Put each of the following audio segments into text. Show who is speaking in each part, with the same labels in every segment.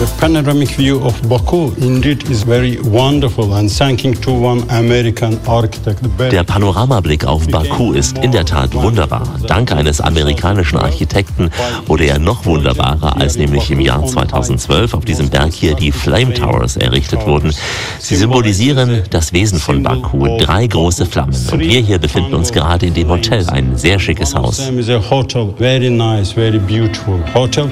Speaker 1: The panoramic view of Baku indeed is very wonderful and thanking to one American architect.
Speaker 2: Der Panoramablick auf Baku ist in der Tat wunderbar. Dank eines amerikanischen Architekten wurde er noch wunderbarer, als nämlich im Jahr 2012 auf diesem Berg hier die Flame Towers errichtet wurden. Sie symbolisieren das Wesen von Baku, 3 große Flammen. Und wir hier befinden uns gerade in dem Hotel, ein sehr schickes Haus.
Speaker 1: Very nice, very beautiful hotel.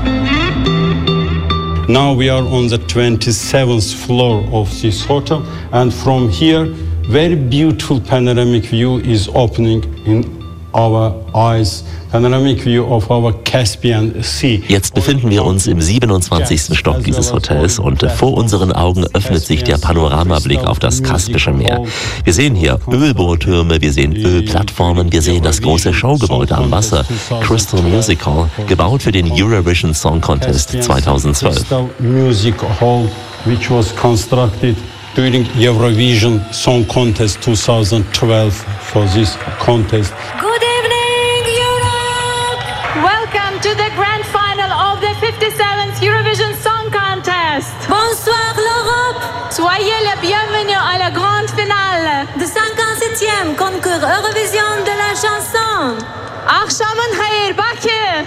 Speaker 1: Now we are on the 27th floor of this hotel, and from here, very beautiful panoramic view is opening in our eyes. Panoramic view of our Caspian Sea.
Speaker 2: Jetzt befinden wir uns im 27. Stock dieses Hotels und vor unseren Augen öffnet sich der Panoramablick auf das Kaspische Meer. Wir sehen hier Ölbohrtürme, wir sehen Ölplattformen, wir sehen das große Showgebäude am Wasser, Crystal Music Hall, gebaut für den Eurovision Song Contest 2012.
Speaker 1: Music Hall, which was constructed during Eurovision Song Contest 2012 for this contest.
Speaker 3: Welcome to the grand final of the 57th Eurovision Song Contest.
Speaker 4: Bonsoir l'Europe.
Speaker 3: Soyez les bienvenus à la grande finale.
Speaker 4: The 57e concours Eurovision de la chanson.
Speaker 3: Akşamın hayır Bakü.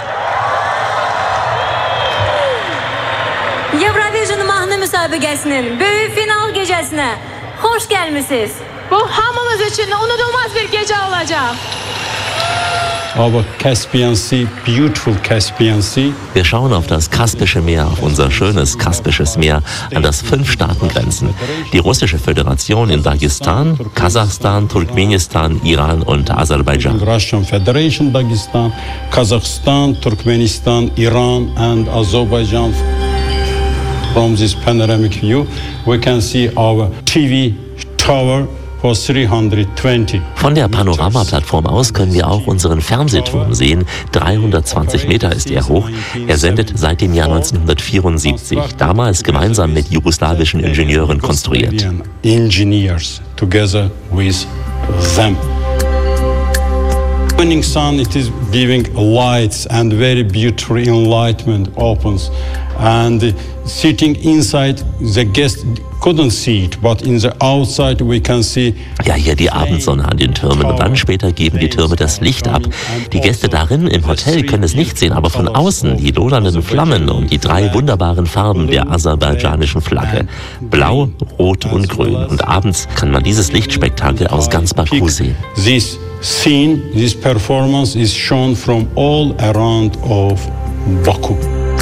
Speaker 4: Eurovision mahnı müsabakasının büyük final gecesine hoş gelmişsiniz.
Speaker 3: Bu hamımız için unutulmaz bir gece olacak.
Speaker 1: Our Caspian Sea, beautiful Caspian Sea.
Speaker 2: Wir schauen auf das Kaspische Meer, auf unser schönes Kaspisches Meer, an das 5 Staaten grenzen. Die Russische Föderation in Dagestan, Kasachstan, Turkmenistan, Iran und Aserbaidschan.
Speaker 1: Russian Federation, Dagestan, Kazakhstan, Turkmenistan, Iran and Azerbaijan. From this panoramic view, we can see our TV tower.
Speaker 2: Von der Panoramaplattform aus können wir auch unseren Fernsehturm sehen. 320 Meter ist er hoch. Er sendet seit dem Jahr 1974, damals gemeinsam mit jugoslawischen Ingenieuren konstruiert.
Speaker 1: Engineers together with them. Morning sun, it is giving lights and very beautiful enlightenment opens. And sitting inside, the guest couldn't see it, but in the outside we can see.
Speaker 2: Ja, hier die Abendsonne an den Türmen und dann später geben die Türme das Licht ab. Die Gäste darin im Hotel können es nicht sehen, aber von außen die lodernden Flammen und die 3 wunderbaren Farben der aserbaidschanischen Flagge. Blau, Rot und Grün. Und abends kann man dieses Lichtspektakel aus ganz Baku sehen.
Speaker 1: This scene, this performance is shown from all around of Baku.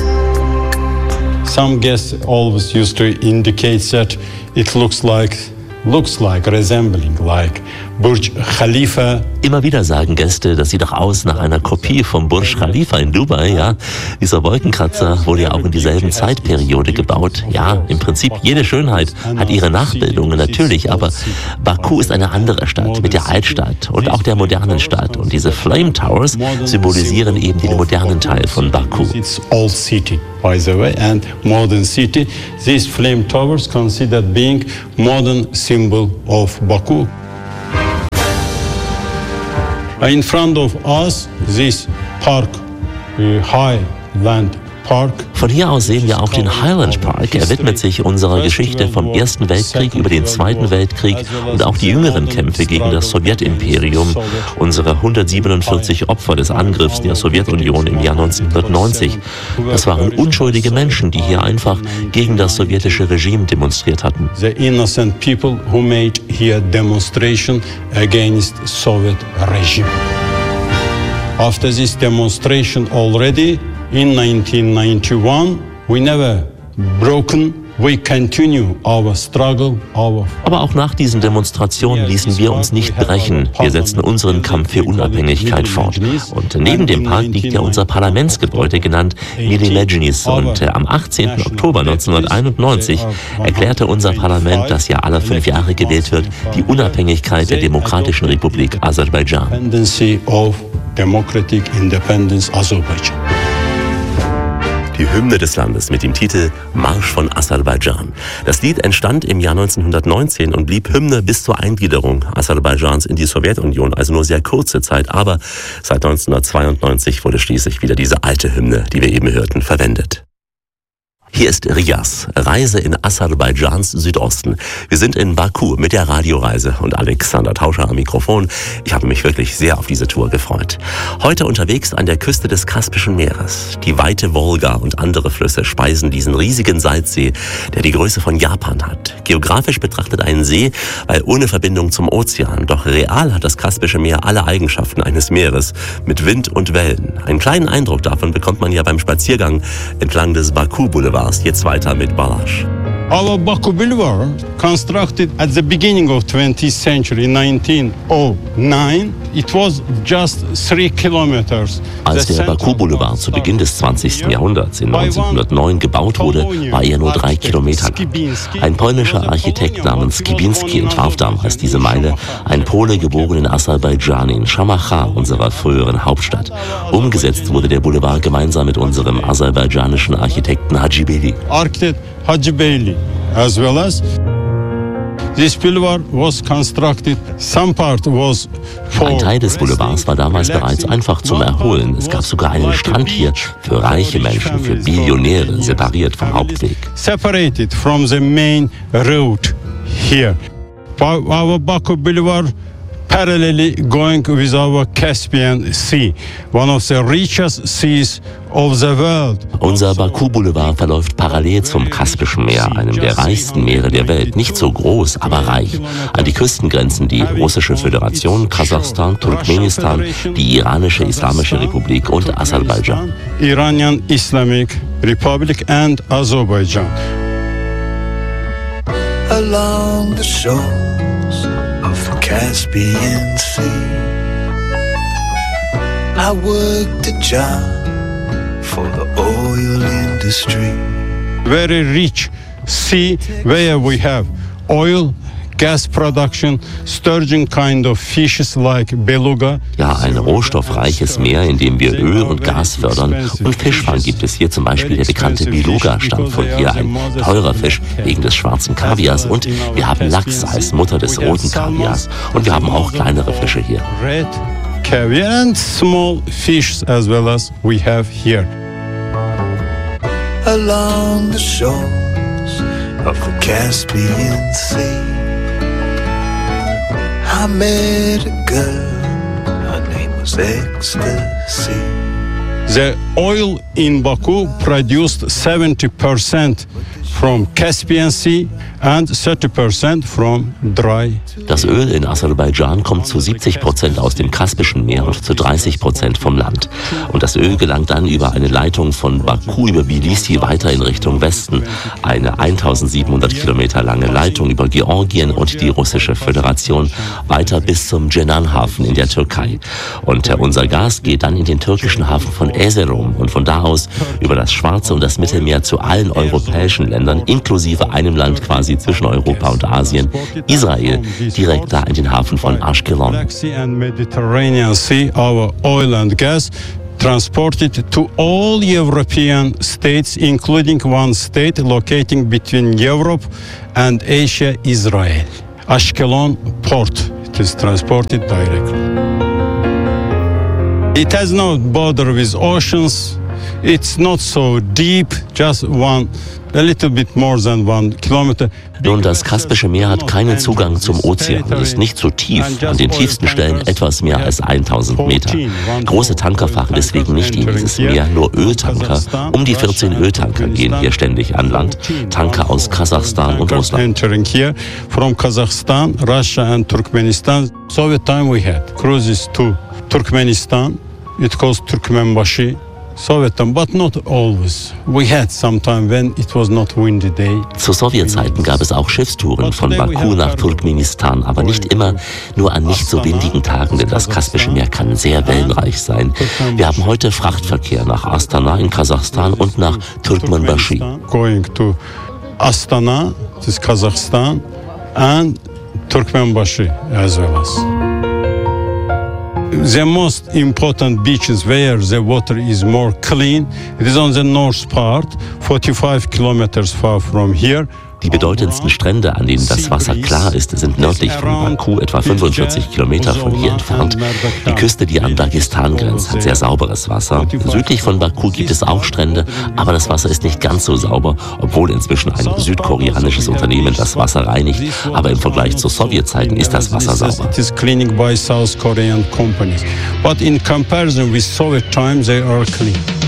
Speaker 1: Some guests always used to indicate that it looks like resembling like Burj Khalifa.
Speaker 2: Immer wieder sagen Gäste, das sieht doch aus nach einer Kopie vom Burj Khalifa in Dubai, ja. Dieser Wolkenkratzer wurde ja auch in dieselben Zeitperiode gebaut. Ja, im Prinzip jede Schönheit hat ihre Nachbildungen natürlich, aber Baku ist eine andere Stadt mit der Altstadt und auch der modernen Stadt. Und diese Flame Towers symbolisieren eben den modernen Teil von Baku.
Speaker 1: It's old city, by the way, and modern city. These Flame Towers considered being modern symbol of Baku. In front of us, this park, Highland Park.
Speaker 2: Von hier aus sehen wir auch den Highland Park. Er widmet sich unserer Geschichte vom Ersten Weltkrieg über den Zweiten Weltkrieg und auch die jüngeren Kämpfe gegen das Sowjetimperium. Unsere 147 Opfer des Angriffs der Sowjetunion im Jahr 1990. Das waren unschuldige Menschen, die hier einfach gegen das sowjetische Regime demonstriert hatten.
Speaker 1: The innocent people who made here demonstration against Soviet regime. After this demonstration already, in 1991, we never broken. We continue our struggle,
Speaker 2: Aber auch nach diesen Demonstrationen ließen wir uns nicht brechen. Wir setzen unseren Kampf für Unabhängigkeit fort. Und neben dem Park liegt ja unser Parlamentsgebäude, genannt Miri Meclis. Und am 18. Oktober 1991 erklärte unser Parlament, das ja alle 5 Jahre gewählt wird, die Unabhängigkeit der Demokratischen Republik Aserbaidschan. Die Hymne des Landes mit dem Titel Marsch von Aserbaidschan. Das Lied entstand im Jahr 1919 und blieb Hymne bis zur Eingliederung Aserbaidschans in die Sowjetunion, also nur sehr kurze Zeit. Aber seit 1992 wurde schließlich wieder diese alte Hymne, die wir eben hörten, verwendet. Hier ist Rias, Reise in Aserbaidschans Südosten. Wir sind in Baku mit der Radioreise und Alexander Tauscher am Mikrofon. Ich habe mich wirklich sehr auf diese Tour gefreut. Heute unterwegs an der Küste des Kaspischen Meeres. Die weite Wolga und andere Flüsse speisen diesen riesigen Salzsee, der die Größe von Japan hat. Geografisch betrachtet ein See, weil ohne Verbindung zum Ozean. Doch real hat das Kaspische Meer alle Eigenschaften eines Meeres mit Wind und Wellen. Einen kleinen Eindruck davon bekommt man ja beim Spaziergang entlang des Baku-Boulevards. Jetzt weiter mit Balázs.
Speaker 1: Our Baku Boulevard, constructed at the beginning of 20th century, in 1909, it was just 3 kilometers.
Speaker 2: Als der Baku Boulevard zu Beginn des 20. Jahrhunderts in 1909 gebaut wurde, war er nur 3 Kilometer lang. Ein polnischer Architekt namens Skibinski entwarf damals diese Meile, ein Pole geboren in Aserbaidschan, in Shamacha, unserer früheren Hauptstadt. Umgesetzt wurde der Boulevard gemeinsam mit unserem aserbaidschanischen Architekten Hacibeyli.
Speaker 1: Architect Hacibeyli, as well as this boulevard was constructed. Some part was for
Speaker 2: Ein Teil des Boulevards war damals bereits einfach zum Erholen. Es gab sogar einen Strand hier für reiche Menschen, für Billionäre, separiert vom Hauptweg.
Speaker 1: Separated from the main road here. Our Baku Boulevard parallelly going with our Caspian Sea, one of the richest seas of the world.
Speaker 2: Unser Baku-Boulevard verläuft parallel zum Kaspischen Meer, einem der reichsten Meere der Welt. Nicht so groß, aber reich. An die Küsten grenzen die Russische Föderation, Kasachstan, Turkmenistan, die Iranische Islamische Republik und Aserbaidschan.
Speaker 1: Iranian Islamic Republic and Azerbaijan.
Speaker 5: Along the shores of the Caspian Sea, I worked a job for the oil industry.
Speaker 1: Very rich sea where we have oil, gas production, sturgeon kind of fishes like beluga.
Speaker 2: Ja, ein rohstoffreiches Meer, in dem wir Öl und Gas fördern. Und Fischfang gibt es hier, zum Beispiel der bekannte Beluga stammt von hier, ein teurer Fisch wegen des schwarzen Kaviars. Und wir haben Lachs als Mutter des roten Kaviars. Und wir haben auch kleinere Fische hier.
Speaker 1: Red caviar and small fish as well as we have here.
Speaker 5: Along the shores of the Caspian Sea, I met a girl, her name was Ecstasy.
Speaker 1: The oil in Baku produced 70% from Caspian Sea and 30% from dry.
Speaker 2: Das Öl in Aserbaidschan kommt zu 70% aus dem Kaspischen Meer und zu 30% vom Land. Und das Öl gelangt dann über eine Leitung von Baku über Tbilisi weiter in Richtung Westen. Eine 1700 Kilometer lange Leitung über Georgien und die Russische Föderation weiter bis zum Cenan-Hafen in der Türkei. Und unser Gas geht dann in den türkischen Hafen von Erzurum und von da aus über das Schwarze und das Mittelmeer zu allen europäischen Ländern, inklusive einem Land quasi zwischen Europa und Asien, Israel, direkt da in den Hafen von Ashkelon.
Speaker 1: Mediterranean Sea, our oil and gas transported to all European states, including one state locating between Europe and Asia, Israel. Ashkelon port. It is transported directly. It has no border with oceans. It's not so deep, just a little bit more than 1 kilometer.
Speaker 2: Nun, das Kaspische Meer hat keinen Zugang zum Ozean. Es ist nicht so tief, an den tiefsten Stellen etwas mehr als 1000 Meter. Große Tanker fahren deswegen nicht in dieses Meer, nur Öltanker. Um die 14 Öltanker gehen hier ständig an Land. Tanker aus Kasachstan und Russland.
Speaker 1: Entering here from Kazakhstan, Russia and Turkmenistan. Soviet time we had cruises to Turkmenistan. It goes Turkmenbashi. Soviet time, but not always. We had some time when it was not windy day.
Speaker 2: Zu Sowjetzeiten gab es auch Schiffstouren von Baku nach Turkmenistan, aber nicht immer, nur an nicht so windigen Tagen, denn das Kaspische Meer kann sehr wellenreich sein. Wir haben heute Frachtverkehr nach Astana in Kasachstan und nach Turkmenbashi.
Speaker 1: Going to Astana, this is Kazakhstan, and Turkmenbashi as well as. The most important beaches where the water is more clean, it is on the north part, 45 kilometers far from here.
Speaker 2: Die bedeutendsten Strände, an denen das Wasser klar ist, sind nördlich von Baku, etwa 45 Kilometer von hier entfernt. Die Küste, die an Dagestan grenzt, hat sehr sauberes Wasser. Südlich von Baku gibt es auch Strände, aber das Wasser ist nicht ganz so sauber, obwohl inzwischen ein südkoreanisches Unternehmen das Wasser reinigt. Aber im Vergleich zu Sowjetzeiten ist das Wasser sauber.
Speaker 1: It is cleaning by South Korean companies. But in comparison with Soviet times, they are clean.